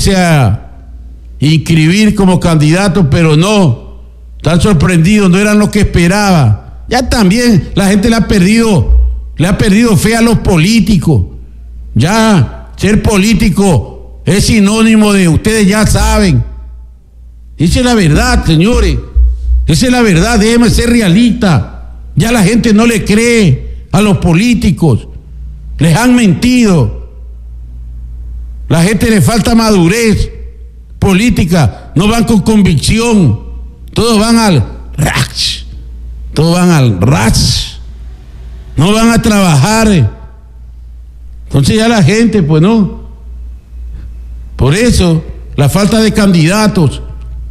irse a inscribir como candidatos, pero no, están sorprendidos, no eran lo que esperaba. Ya también la gente le ha perdido fe a los políticos. Ya ser político es sinónimo de ustedes ya saben. Esa es la verdad, señores. Esa es la verdad, déjenme ser realista. Ya la gente no le cree a los políticos. Les han mentido. La gente le falta madurez política, no van con convicción, todos van al rash, no van a trabajar. Entonces ya la gente, pues no. Por eso, la falta de candidatos,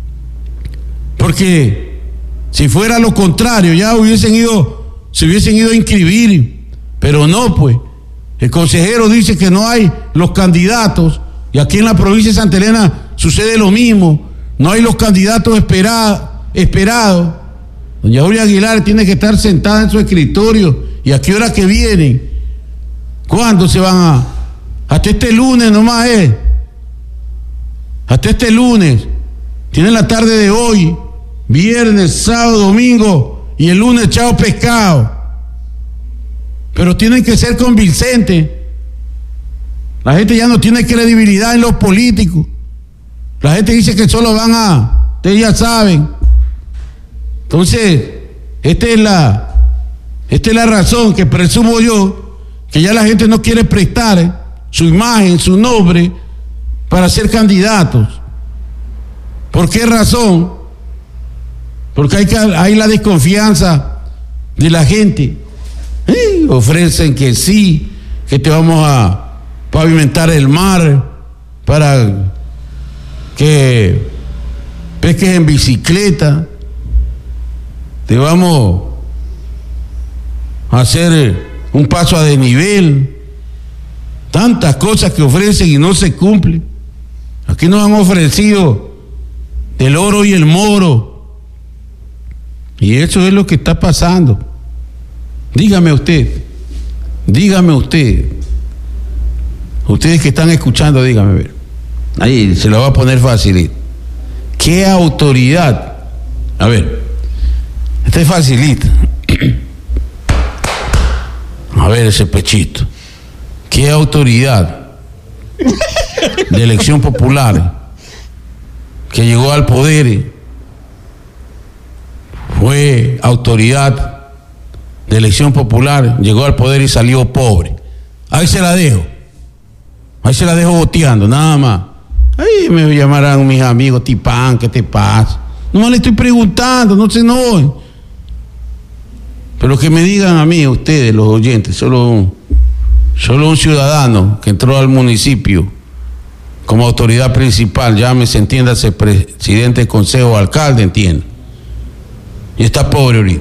porque si fuera lo contrario, ya se hubiesen ido a inscribir, pero no, pues. El consejero dice que no hay los candidatos, y aquí en la provincia de Santa Elena sucede lo mismo, no hay los candidatos esperados. Doña Julia Aguilar tiene que estar sentada en su escritorio, y a qué hora que vienen, ¿cuándo se van hasta este lunes nomás hasta este lunes, tienen la tarde de hoy, viernes, sábado, domingo, y el lunes chao pescado. Pero tienen que ser convincentes. La gente ya no tiene credibilidad en los políticos. La gente dice que solo ustedes ya saben. Entonces, esta es la razón que presumo yo, que ya la gente no quiere prestar su imagen, su nombre, para ser candidatos. ¿Por qué razón? Porque hay la desconfianza de la gente. Ofrecen que sí, que te vamos a pavimentar el mar para que pesques en bicicleta, te vamos a hacer un paso a desnivel, tantas cosas que ofrecen y no se cumplen. Aquí nos han ofrecido el oro y el moro, y eso es lo que está pasando. Dígame usted, ustedes que están escuchando, dígame, a ver, ahí se lo va a poner fácil. ¿Qué autoridad? A ver, este es facilita. A ver ese pechito. ¿Qué autoridad de elección popular que llegó al poder fue autoridad de elección popular, llegó al poder y salió pobre? Ahí se la dejo boteando, nada más. Ahí me llamarán mis amigos, Tipán, ¿qué te pasa? No le estoy preguntando, no se enojen. Pero que me digan a mí, ustedes, los oyentes, solo un ciudadano que entró al municipio como autoridad principal, llámese, entiéndase, presidente del consejo, alcalde, entienda, y está pobre ahorita.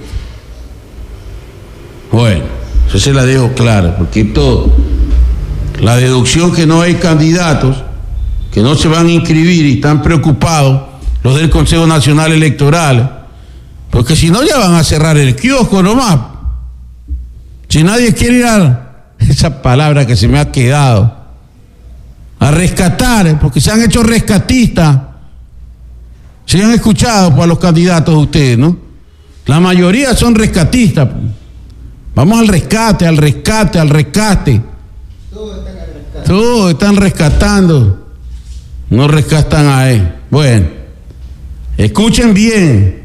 Bueno, eso se la dejo clara, porque la deducción que no hay candidatos, que no se van a inscribir y están preocupados los del Consejo Nacional Electoral, porque si no ya van a cerrar el kiosco nomás. Si nadie quiere ir esa palabra que se me ha quedado, a rescatar, porque se han hecho rescatistas, se han escuchado para los candidatos de ustedes, ¿no? La mayoría son rescatistas. Vamos al rescate. Todos están rescatando. No rescatan a él. Bueno, escuchen bien.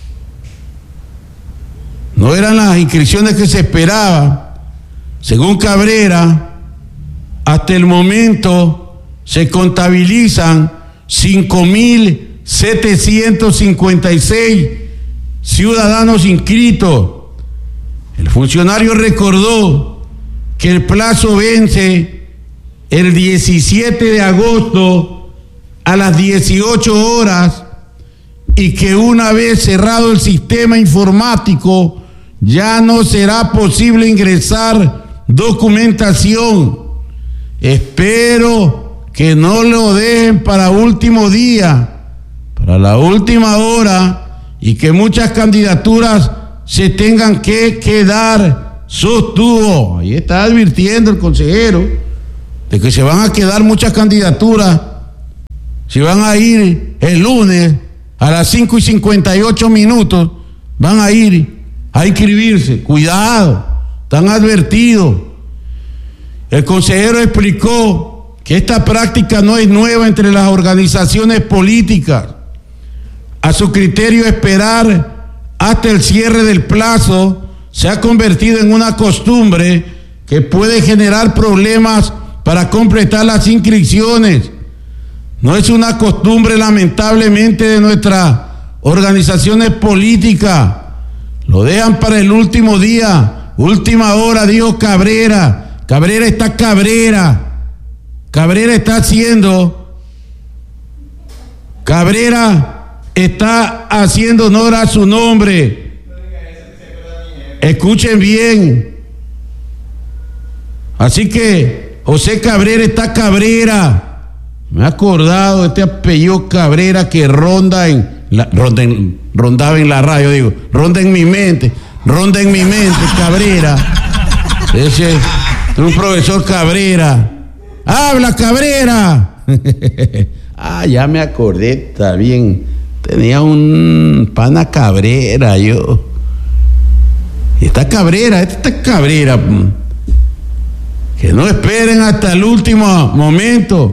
No eran las inscripciones que se esperaban. Según Cabrera, hasta el momento se contabilizan 5.756 ciudadanos inscritos. El funcionario recordó que el plazo vence el 17 de agosto a las 18 horas y que una vez cerrado el sistema informático ya no será posible ingresar documentación. Espero que no lo dejen para último día, para la última hora, y que muchas candidaturas se tengan que quedar, sostuvo. Ahí está advirtiendo el consejero de que se van a quedar muchas candidaturas si van a ir el lunes a las 5:58, van a ir a inscribirse. Cuidado, están advertidos. El consejero explicó que esta práctica no es nueva entre las organizaciones políticas. A su criterio, esperar hasta el cierre del plazo se ha convertido en una costumbre que puede generar problemas para completar las inscripciones. No es una costumbre, lamentablemente, de nuestras organizaciones políticas. Lo dejan para el último día, última hora, dijo Cabrera. Cabrera está haciendo honor a su nombre. Escuchen bien. Así que José Cabrera está Cabrera. Me he acordado de este apellido Cabrera que rondaba en la radio, ronda en mi mente, Cabrera. Ese es un profesor Cabrera. ¡Habla, Cabrera! Ya me acordé, está bien. Tenía un pana Cabrera, yo. Y está Cabrera, Que no esperen hasta el último momento.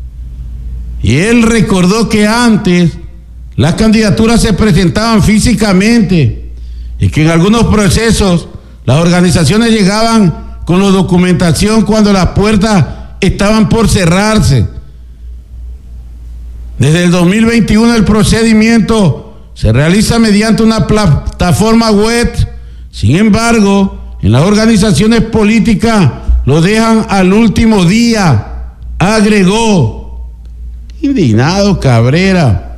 Y él recordó que antes las candidaturas se presentaban físicamente y que en algunos procesos las organizaciones llegaban con la documentación cuando las puertas estaban por cerrarse. Desde el 2021 el procedimiento se realiza mediante una plataforma web. Sin embargo, en las organizaciones políticas lo dejan al último día, agregó. Indignado Cabrera.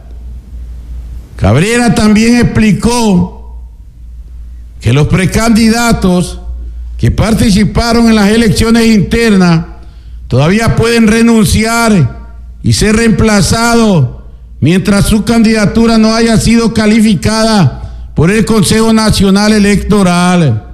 Cabrera también explicó que los precandidatos que participaron en las elecciones internas todavía pueden renunciar y ser reemplazados mientras su candidatura no haya sido calificada por el Consejo Nacional Electoral.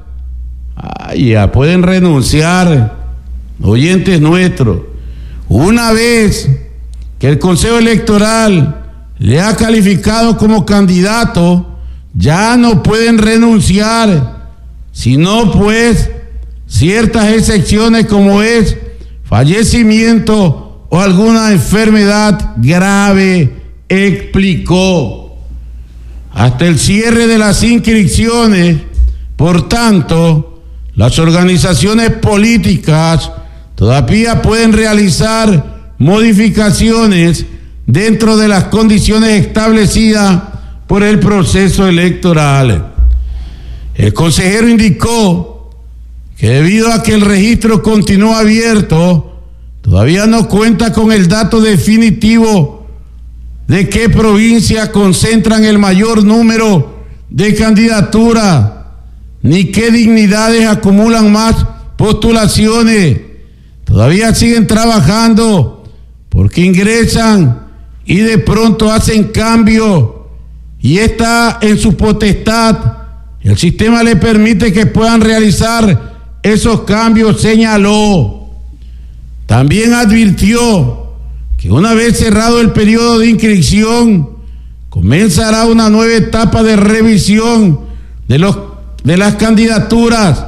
Ya pueden renunciar, oyentes nuestros. Una vez que el Consejo Electoral le ha calificado como candidato, ya no pueden renunciar, sino pues ciertas excepciones como es fallecimiento o alguna enfermedad grave, explicó. Hasta el cierre de las inscripciones, por tanto, las organizaciones políticas todavía pueden realizar modificaciones dentro de las condiciones establecidas por el proceso electoral. El consejero indicó que debido a que el registro continúa abierto, todavía no cuenta con el dato definitivo de qué provincias concentran el mayor número de candidaturas, ni qué dignidades acumulan más postulaciones. Todavía siguen trabajando porque ingresan y de pronto hacen cambio y está en su potestad. El sistema le permite que puedan realizar esos cambios, señaló. También advirtió que una vez cerrado el periodo de inscripción, comenzará una nueva etapa de revisión de las candidaturas.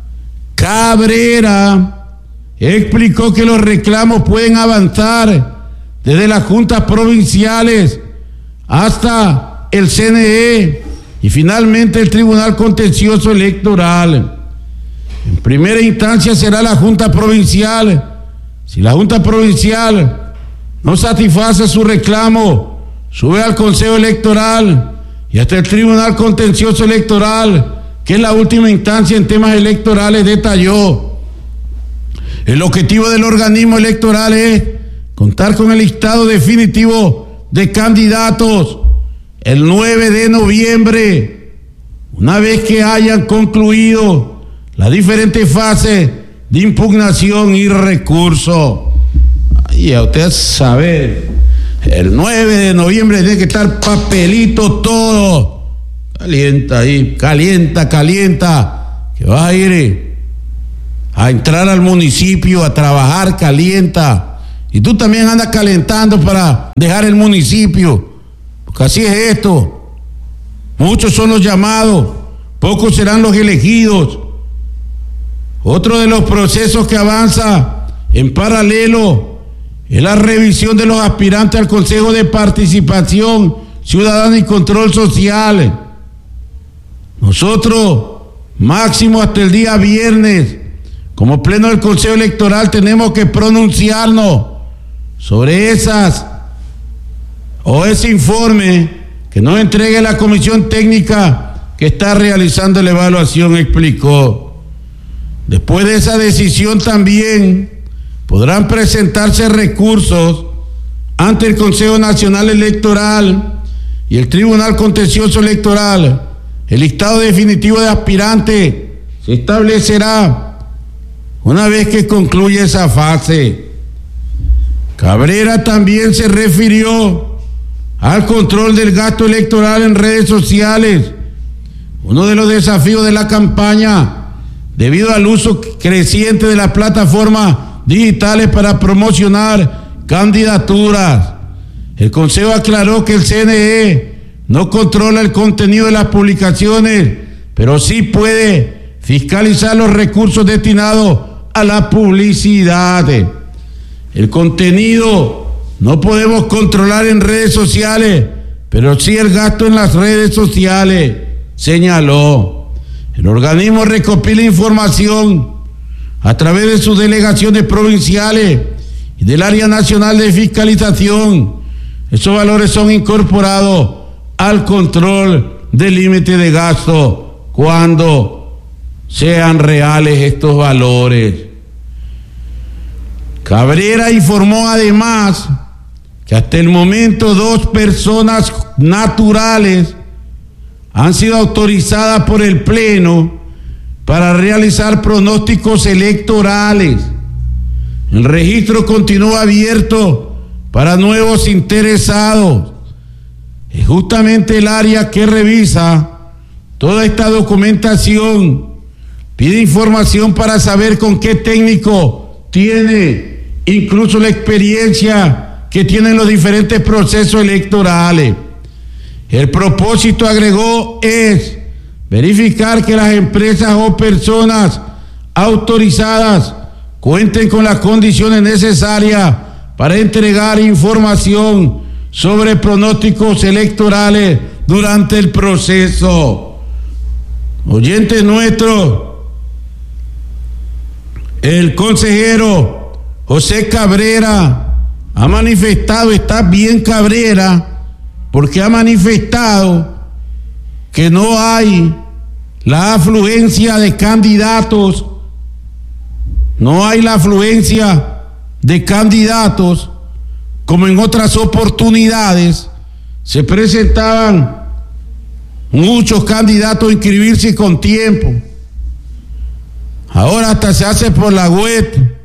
Cabrera explicó que los reclamos pueden avanzar desde las juntas provinciales hasta el CNE y finalmente el Tribunal Contencioso Electoral. En primera instancia será la Junta Provincial. Si la Junta Provincial no satisface su reclamo, sube al Consejo Electoral y hasta el Tribunal Contencioso Electoral, que es la última instancia en temas electorales, detalló. El objetivo del organismo electoral es contar con el listado definitivo de candidatos el 9 de noviembre, una vez que hayan concluido las diferentes fases de impugnación y recurso. A usted sabe, el 9 de noviembre tiene que estar papelito todo. Calienta ahí, calienta, que vas a ir a entrar al municipio a trabajar, calienta, Y tú también andas calentando para dejar el municipio, porque así es esto. Muchos son los llamados, pocos serán los elegidos. Otro de los procesos que avanza en paralelo es la revisión de los aspirantes al Consejo de Participación Ciudadana y Control Social. Nosotros, máximo hasta el día viernes, como pleno del Consejo Electoral, tenemos que pronunciarnos sobre ese informe que nos entregue la comisión técnica que está realizando la evaluación, explicó. Después de esa decisión también podrán presentarse recursos ante el Consejo Nacional Electoral y el Tribunal Contencioso Electoral. El listado definitivo de aspirantes se establecerá una vez que concluya esa fase. Cabrera también se refirió al control del gasto electoral en redes sociales, uno de los desafíos de la campaña debido al uso creciente de las plataformas digitales para promocionar candidaturas. El Consejo aclaró que el CNE no controla el contenido de las publicaciones, pero sí puede fiscalizar los recursos destinados a la publicidad. El contenido no podemos controlar en redes sociales, pero sí el gasto en las redes sociales, señaló. El organismo recopila información a través de sus delegaciones provinciales y del Área Nacional de Fiscalización. Esos valores son incorporados al control del límite de gasto cuando sean reales estos valores. Cabrera informó además que hasta el momento 2 personas naturales han sido autorizadas por el Pleno para realizar pronósticos electorales. El registro continúa abierto para nuevos interesados. Es justamente el área que revisa toda esta documentación, pide información para saber con qué técnico tiene, incluso la experiencia que tienen los diferentes procesos electorales. El propósito, agregó, es verificar que las empresas o personas autorizadas cuenten con las condiciones necesarias para entregar información sobre pronósticos electorales durante el proceso. Oyentes nuestros, el consejero José Cabrera ha manifestado, está bien Cabrera, porque ha manifestado que no hay la afluencia de candidatos, como en otras oportunidades. Se presentaban muchos candidatos a inscribirse con tiempo. Ahora hasta se hace por la web.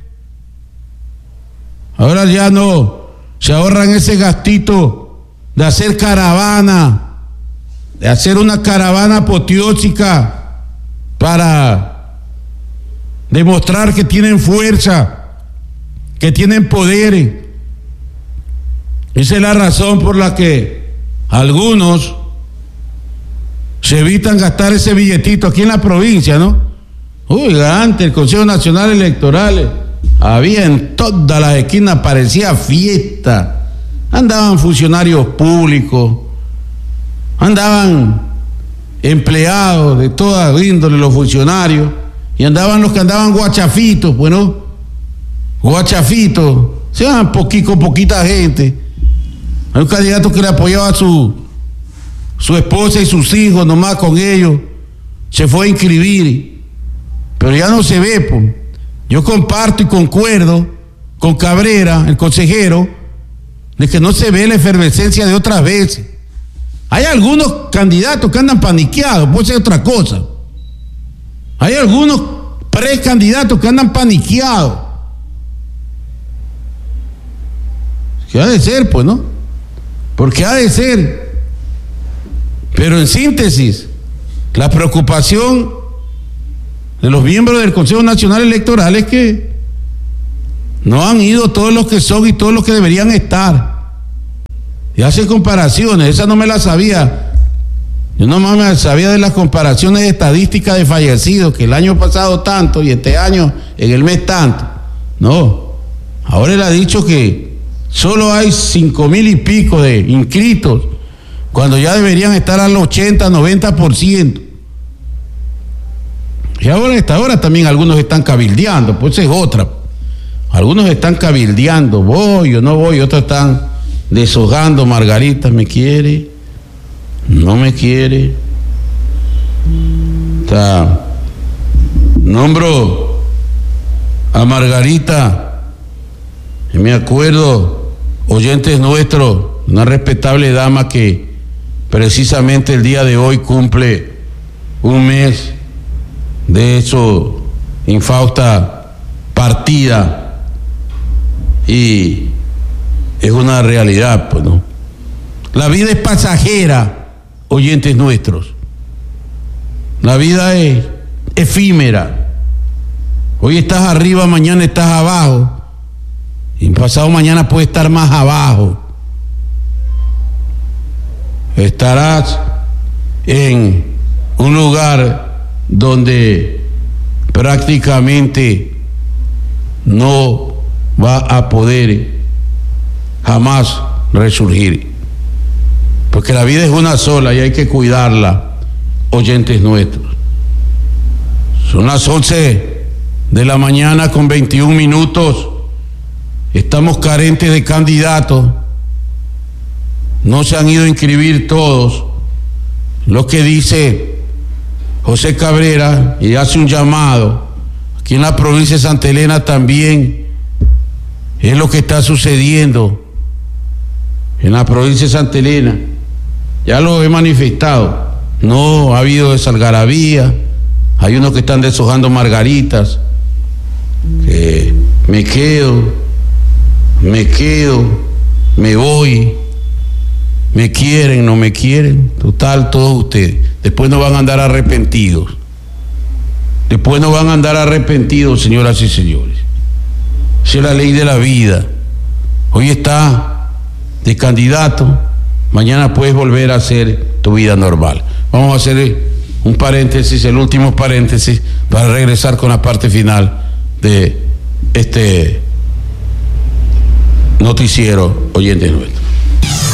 Ahora ya no se ahorran ese gastito de hacer caravana, de hacer una caravana apoteósica para demostrar que tienen fuerza, que tienen poder. Esa es la razón por la que algunos se evitan gastar ese billetito aquí en la provincia, ¿no? Oiga, antes el Consejo Nacional Electoral había en todas las esquinas, parecía fiesta. Andaban funcionarios públicos, andaban empleados de toda índole, los funcionarios, y andaban los que andaban guachafitos, bueno, guachafitos, se van poquita gente. Hay un candidato que le apoyaba a su esposa y sus hijos, nomás con ellos, se fue a inscribir, pero ya no se ve, pues. Yo comparto y concuerdo con Cabrera, el consejero, de que no se ve la efervescencia de otras veces. Hay algunos candidatos que andan paniqueados, puede ser otra cosa. Hay algunos precandidatos que andan paniqueados. ¿Qué ha de ser, pues, no? Porque ha de ser. Pero en síntesis, la preocupación de los miembros del Consejo Nacional Electoral es que No han ido todos los que son y todos los que deberían estar. Y hacen comparaciones, esa no me la sabía. Yo nomás me sabía de las comparaciones estadísticas de fallecidos, que el año pasado tanto y este año en el mes tanto. No, ahora él ha dicho que solo hay 5,000 y pico de inscritos, cuando ya deberían estar al 80, 90%. Y ahora a esta hora también algunos están cabildeando, pues esa es otra. Algunos están cabildeando, voy o no voy, otros están deshojando. Margarita, ¿me quiere? No me quiere. Nombro a Margarita, y me acuerdo, oyentes nuestros, una respetable dama que precisamente el día de hoy cumple un mes de su infausta partida, y es una realidad, pues, ¿no? La vida es pasajera, oyentes nuestros. La vida es efímera. Hoy estás arriba, mañana estás abajo, y pasado mañana puedes estar más abajo. Estarás en un lugar donde prácticamente no va a poder jamás resurgir, porque la vida es una sola y hay que cuidarla, oyentes nuestros. Son las 11 de la mañana con 21 minutos. Estamos carentes de candidatos. No se han ido a inscribir todos. Lo que dice José Cabrera, y hace un llamado aquí en la provincia de Santa Elena también, es lo que está sucediendo en la provincia de Santa Elena. Ya lo he manifestado, no ha habido desalgarabía. Hay unos que están deshojando margaritas, que me quedo, me voy, me quieren, no me quieren, total, todos ustedes. Después no van a andar arrepentidos. Después no van a andar arrepentidos, señoras y señores. Esa es la ley de la vida. Hoy está de candidato, mañana puedes volver a hacer tu vida normal. Vamos a hacer un paréntesis, el último paréntesis, para regresar con la parte final de este noticiero, oyentes nuestros.